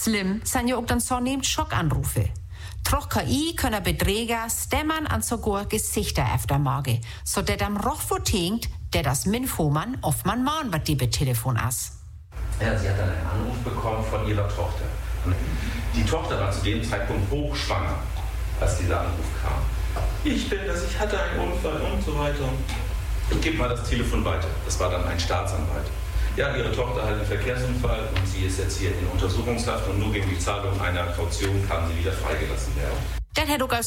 Slim sind ja auch dann so nehmt Schockanrufe. Troch KI können Beträger stämmern an sogar Gesichter efter Mage, so der am Rochwo tinkt, der das Minfoman oft man mahn, wat die be Telefon as. Ja, sie hat dann einen Anruf bekommen von ihrer Tochter. Die Tochter war zu dem Zeitpunkt hochschwanger, als dieser Anruf kam. Ich hatte einen Unfall und so weiter. Ich gebe mal das Telefon weiter. Das war dann ein Staatsanwalt. Ja, ihre Tochter hat einen Verkehrsunfall und sie ist jetzt hier in Untersuchungshaft und nur gegen die Zahlung einer Kaution kann sie wieder freigelassen werden. Dann hätte